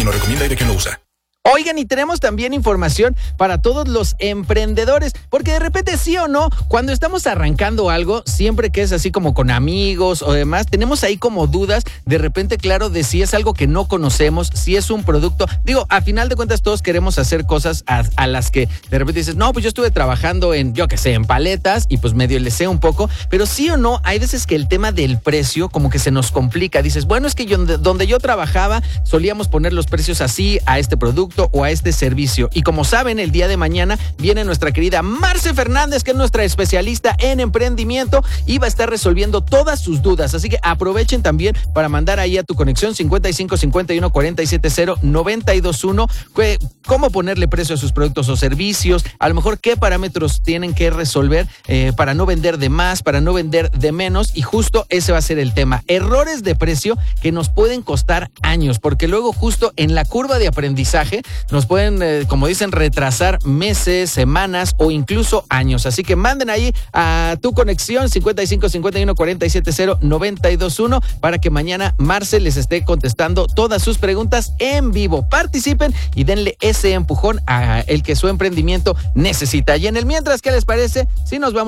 lo recomienda y de quién lo usa. Oigan, y tenemos también información para todos los emprendedores, porque de repente sí o no, cuando estamos arrancando algo, siempre que es así como con amigos o demás, tenemos ahí como dudas, de repente, claro, de si es algo que no conocemos, si es un producto. Digo, a final de cuentas todos queremos hacer cosas a las que de repente dices, no, pues yo estuve trabajando en, yo qué sé, en paletas y pues medio le sé un poco, pero sí o no, hay veces que el tema del precio como que se nos complica. Dices, bueno, es que donde yo trabajaba solíamos poner los precios así a este producto o a este servicio. Y como saben, el día de mañana viene nuestra querida Marce Fernández, que es nuestra especialista en emprendimiento y va a estar resolviendo todas sus dudas. Así que aprovechen también para mandar ahí a tu conexión 55 51 47 0 92 1 cómo ponerle precio a sus productos o servicios, a lo mejor qué parámetros tienen que resolver para no vender de más, para no vender de menos, y justo ese va a ser el tema. Errores de precio que nos pueden costar años, porque luego justo en la curva de aprendizaje nos pueden, como dicen, retrasar meses, semanas o incluso años. Así que manden ahí a tu conexión 55 51 47 0 92 1 para que mañana Marce les esté contestando todas sus preguntas en vivo. Participen y denle ese empujón a el que su emprendimiento necesita. Y en el mientras, ¿qué les parece si nos vamos